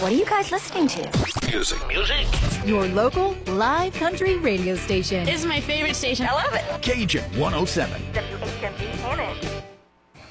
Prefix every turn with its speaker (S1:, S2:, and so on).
S1: What are you guys listening to?
S2: Music.
S3: Your local live country radio station.
S4: This is my favorite station.
S1: I love it.
S5: Cajun 107.
S1: WHMP Hannah.